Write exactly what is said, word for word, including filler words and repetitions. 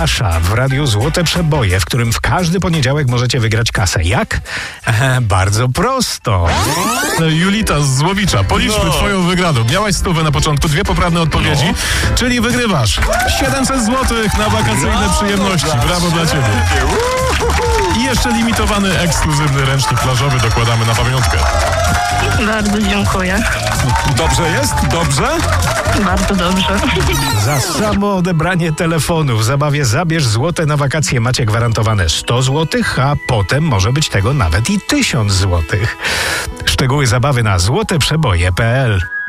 Asza w radiu Złote Przeboje, w którym w każdy poniedziałek możecie wygrać kasę. Jak? E, bardzo prosto. No, Julita z Złowicza, policzmy No. twoją wygraną. Miałaś stówę na początku, dwie poprawne odpowiedzi, No. czyli wygrywasz siedemset złotych na wakacyjne przyjemności. Brawo dla ciebie. I jeszcze limitowany, ekskluzywny ręcznik plażowy dokładamy na pamiątkę. Bardzo dziękuję. Dobrze jest? Dobrze? Bardzo dobrze. Za samo odebranie telefonu w zabawie Zabierz Złote na wakacje macie gwarantowane sto złotych, a potem może być tego nawet i tysiąc złotych. Szczegóły zabawy na złote przeboje kropka p l.